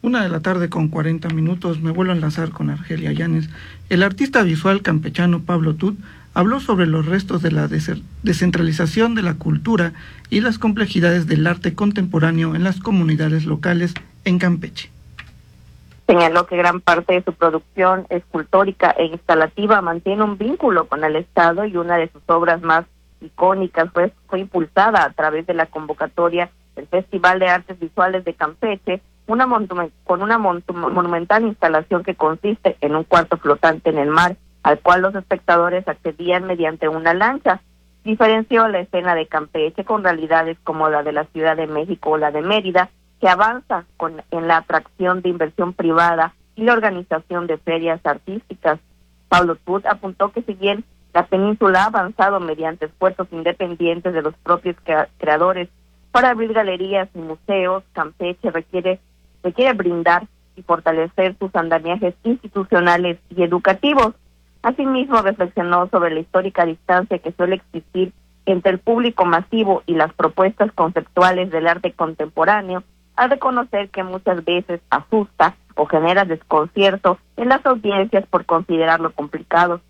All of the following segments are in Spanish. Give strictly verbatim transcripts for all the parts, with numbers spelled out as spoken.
Una de la tarde con cuarenta minutos, me vuelvo a enlazar con Argelia Llanes. El artista visual campechano Pablo Tut habló sobre los restos de la descentralización de la cultura y las complejidades del arte contemporáneo en las comunidades locales en Campeche. Señaló que gran parte de su producción escultórica e instalativa mantiene un vínculo con el Estado y una de sus obras más icónicas fue, fue impulsada a través de la convocatoria del Festival de Artes Visuales de Campeche, una monument, con una monumental instalación que consiste en un cuarto flotante en el mar, al cual los espectadores accedían mediante una lancha. Diferenció la escena de Campeche con realidades como la de la Ciudad de México o la de Mérida, que avanza con, en la atracción de inversión privada y la organización de ferias artísticas. Pablo Tut apuntó que si bien la península ha avanzado mediante esfuerzos independientes de los propios creadores para abrir galerías y museos, Campeche requiere, requiere brindar y fortalecer sus andamiajes institucionales y educativos. Asimismo, reflexionó sobre la histórica distancia que suele existir entre el público masivo y las propuestas conceptuales del arte contemporáneo, al reconocer que muchas veces asusta o genera desconcierto en las audiencias por considerarlo complicado.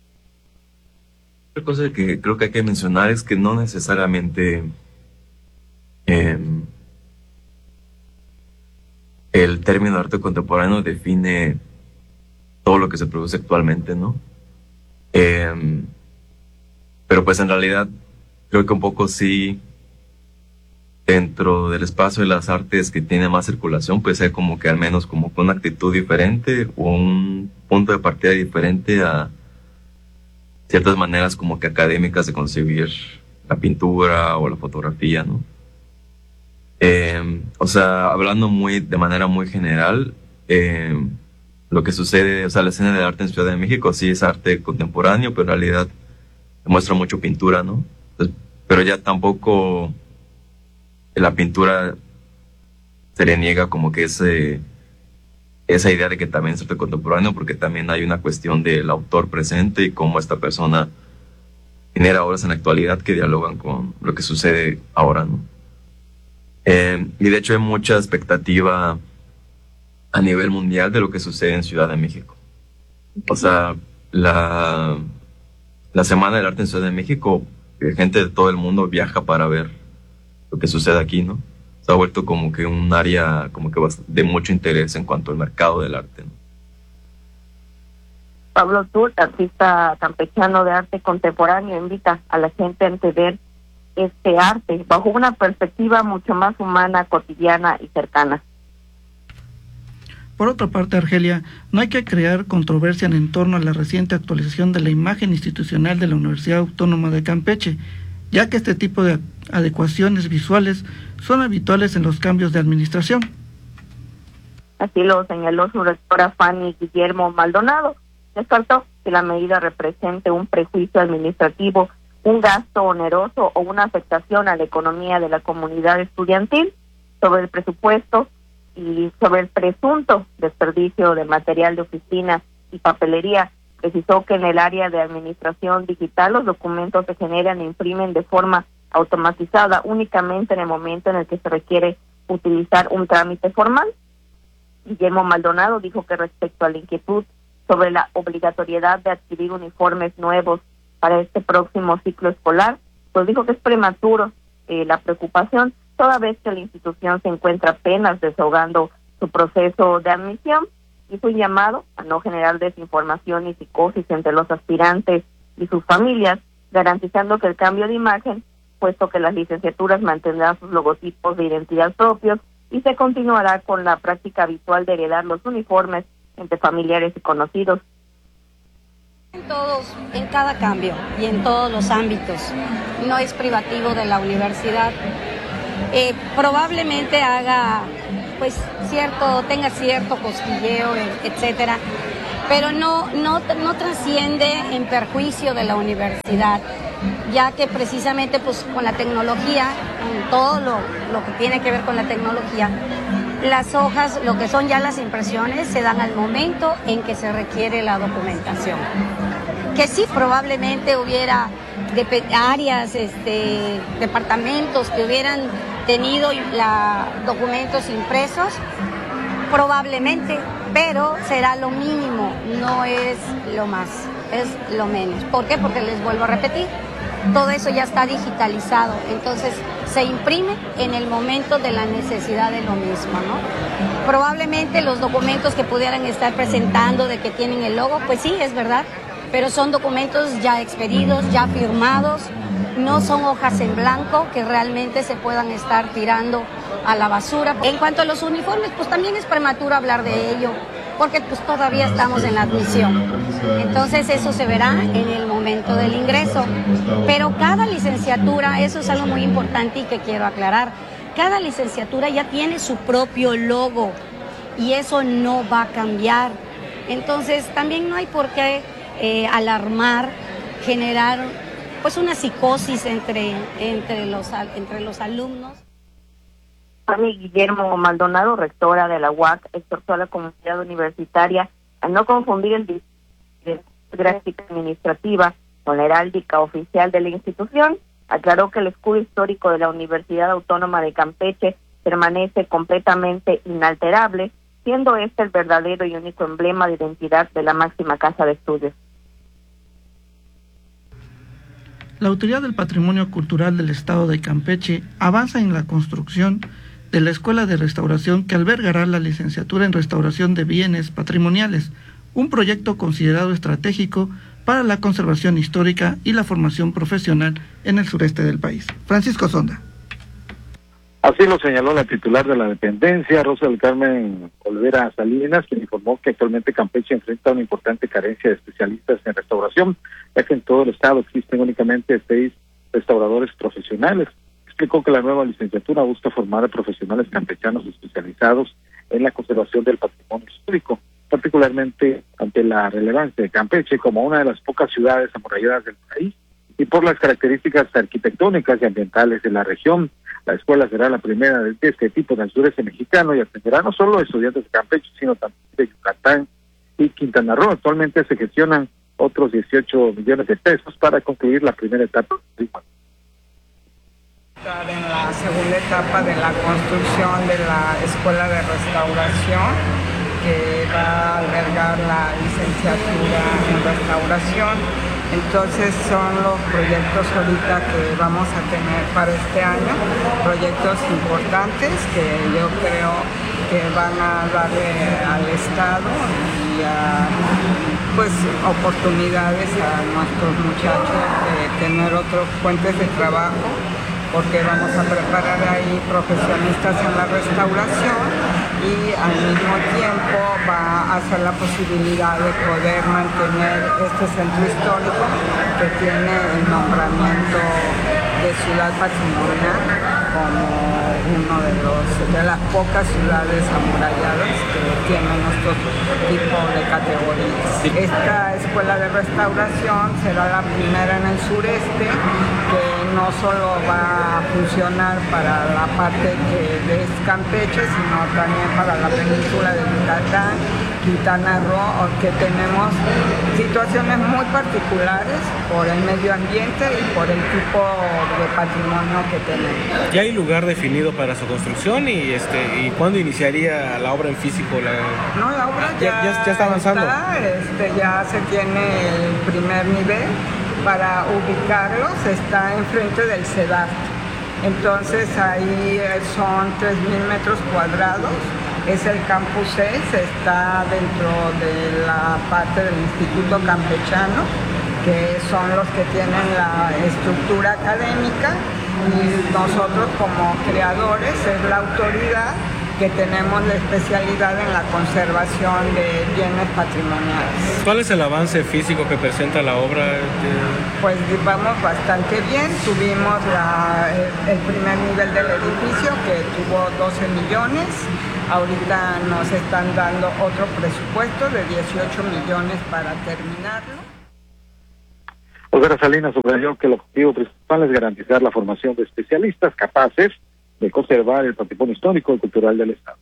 Otra cosa que creo que hay que mencionar es que no necesariamente eh, el término arte contemporáneo define todo lo que se produce actualmente, ¿no? Eh, pero pues en realidad creo que un poco sí, dentro del espacio de las artes que tiene más circulación, pues hay como que al menos como una actitud diferente o un punto de partida diferente a ciertas maneras como que académicas de concebir la pintura o la fotografía, ¿no? Eh, o sea, hablando muy de manera muy general, eh, lo que sucede, o sea, la escena del arte en Ciudad de México sí es arte contemporáneo, pero en realidad muestra mucho pintura, ¿no? Entonces, pero ya tampoco la pintura se le niega como que ese, esa idea de que también es arte contemporáneo, porque también hay una cuestión del autor presente y cómo esta persona genera obras en la actualidad que dialogan con lo que sucede ahora, ¿no? Eh, y de hecho hay mucha expectativa a nivel mundial de lo que sucede en Ciudad de México. O sea, la, la Semana del Arte en Ciudad de México, gente de todo el mundo viaja para ver lo que sucede aquí, ¿no? Se ha vuelto como que un área como que de mucho interés en cuanto al mercado del arte, ¿no? Pablo Tut, artista campechano de arte contemporáneo, invita a la gente a entender este arte bajo una perspectiva mucho más humana, cotidiana y cercana. Por otra parte, Argelia, no hay que crear controversia en torno a la reciente actualización de la imagen institucional de la Universidad Autónoma de Campeche, ya que este tipo de adecuaciones visuales son habituales en los cambios de administración. Así lo señaló su rectora Fanny Guillermo Maldonado. Descartó que la medida represente un prejuicio administrativo, un gasto oneroso o una afectación a la economía de la comunidad estudiantil. Sobre el presupuesto y sobre el presunto desperdicio de material de oficina y papelería, precisó que en el área de administración digital los documentos se generan e imprimen de forma automatizada únicamente en el momento en el que se requiere utilizar un trámite formal. Guillermo Maldonado dijo que respecto a la inquietud sobre la obligatoriedad de adquirir uniformes nuevos para este próximo ciclo escolar, pues dijo que es prematuro eh, la preocupación, toda vez que la institución se encuentra apenas desahogando su proceso de admisión. Hizo un llamado a no generar desinformación y psicosis entre los aspirantes y sus familias, garantizando que el cambio de imagen, puesto que las licenciaturas mantendrán sus logotipos de identidad propios y se continuará con la práctica habitual de heredar los uniformes entre familiares y conocidos. En todos, en cada cambio y en todos los ámbitos, no es privativo de la universidad. Eh, probablemente haga, pues, cierto, tenga cierto cosquilleo, etcétera, pero no, no, no trasciende en perjuicio de la universidad, ya que precisamente, pues, con la tecnología, en todo lo, lo que tiene que ver con la tecnología, las hojas, lo que son ya las impresiones, se dan al momento en que se requiere la documentación. Que sí, probablemente hubiera de, áreas, este, departamentos que hubieran tenido la, documentos impresos, Probablemente, pero será lo mínimo, no es lo más, es lo menos. ¿Por qué? Porque les vuelvo a repetir, todo eso ya está digitalizado, entonces se imprime en el momento de la necesidad de lo mismo, ¿no? Probablemente los documentos que pudieran estar presentando de que tienen el logo, pues sí, es verdad, pero son documentos ya expedidos, ya firmados, no son hojas en blanco que realmente se puedan estar tirando a la basura. En cuanto a los uniformes, pues también es prematuro hablar de ello, porque pues todavía estamos en la admisión. Entonces eso se verá en el momento del ingreso. Pero cada licenciatura, eso es algo muy importante y que quiero aclarar, cada licenciatura ya tiene su propio logo y eso no va a cambiar. Entonces también no hay por qué eh, alarmar, generar pues una psicosis entre, entre, los, entre los alumnos. Fanny Guillermo Maldonado, rectora de la U A C, exhortó a la comunidad universitaria a no confundir el de gráfica administrativa con la heráldica oficial de la institución. Aclaró que el escudo histórico de la Universidad Autónoma de Campeche permanece completamente inalterable, siendo este el verdadero y único emblema de identidad de la máxima casa de estudios. La Autoridad del Patrimonio Cultural del Estado de Campeche avanza en la construcción de la Escuela de Restauración que albergará la licenciatura en Restauración de Bienes Patrimoniales, un proyecto considerado estratégico para la conservación histórica y la formación profesional en el sureste del país. Francisco Sonda. Así lo señaló la titular de la dependencia, Rosa del Carmen Olvera Salinas, quien informó que actualmente Campeche enfrenta una importante carencia de especialistas en restauración, ya que en todo el estado existen únicamente seis restauradores profesionales. Explicó que la nueva licenciatura busca formar a profesionales campechanos especializados en la conservación del patrimonio histórico, particularmente ante la relevancia de Campeche como una de las pocas ciudades amuralladas del país y por las características arquitectónicas y ambientales de la región. La escuela será la primera de este tipo en el sureste mexicano y atenderá no solo a estudiantes de Campeche, sino también de Yucatán y Quintana Roo. Actualmente se gestionan otros dieciocho millones de pesos para concluir la primera etapa. En la segunda etapa de la construcción de la Escuela de Restauración, que va a albergar la licenciatura en restauración. Entonces son los proyectos ahorita que vamos a tener para este año, proyectos importantes que yo creo que van a darle al Estado y a, pues oportunidades a nuestros muchachos de tener otros fuentes de trabajo, porque vamos a preparar ahí profesionistas en la restauración y al mismo tiempo va a ser la posibilidad de poder mantener este centro histórico que tiene el nombramiento de ciudad patrimonial como uno de los de las pocas ciudades amuralladas que tienen nuestro tipo de categorías. Esta escuela de restauración será la primera en el sureste que no solo va a funcionar para la parte que es Campeche, sino también para la península de Yucatán, Quintana Roo, que tenemos situaciones muy particulares por el medio ambiente y por el tipo de patrimonio que tenemos. ¿Ya hay lugar definido para su construcción y este y cuándo iniciaría la obra en físico? La... No, la obra ya, ya, ya está avanzando. Está, este, ya se tiene el primer nivel. Para ubicarlos está enfrente del CEDART. Entonces ahí son tres mil metros cuadrados. Es el campus seis, está dentro de la parte del Instituto Campechano, que son los que tienen la estructura académica, y nosotros como creadores es la autoridad que tenemos la especialidad en la conservación de bienes patrimoniales. ¿Cuál es el avance físico que presenta la obra? Pues vamos bastante bien. Tuvimos la, el primer nivel del edificio que tuvo doce millones. Ahorita nos están dando otro presupuesto de dieciocho millones para terminarlo. Olvera Salinas subrayó que el objetivo principal es garantizar la formación de especialistas capaces de conservar el patrimonio histórico y cultural del Estado.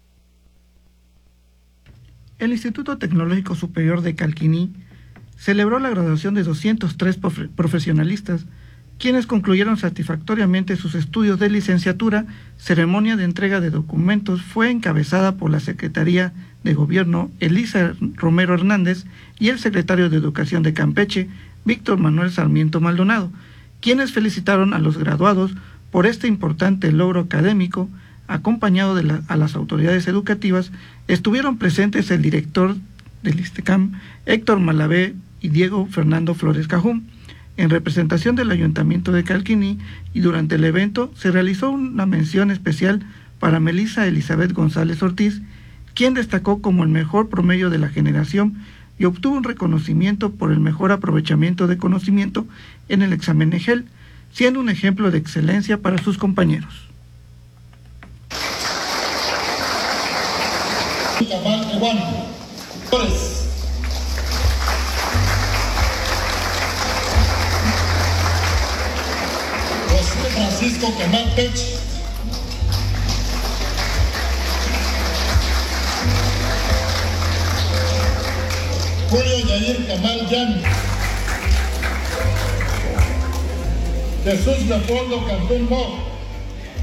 El Instituto Tecnológico Superior de Calquiní celebró la graduación de doscientos tres profe- profesionalistas, quienes concluyeron satisfactoriamente sus estudios de licenciatura. Ceremonia de entrega de documentos fue encabezada por la Secretaría de Gobierno Elisa Romero Hernández y el secretario de Educación de Campeche, Víctor Manuel Sarmiento Maldonado, quienes felicitaron a los graduados por este importante logro académico. Acompañado de la, a las autoridades educativas, estuvieron presentes el director del ISTECAM, Héctor Malabé, y Diego Fernando Flores Cajún. En representación del Ayuntamiento de Calquiní, y durante el evento se realizó una mención especial para Melissa Elizabeth González Ortiz, quien destacó como el mejor promedio de la generación y obtuvo un reconocimiento por el mejor aprovechamiento de conocimiento en el examen EGEL, siendo un ejemplo de excelencia para sus compañeros. José Francisco Camal Pech, Julio Yair Camal Yan, Jesús Leopoldo Cantón Mo,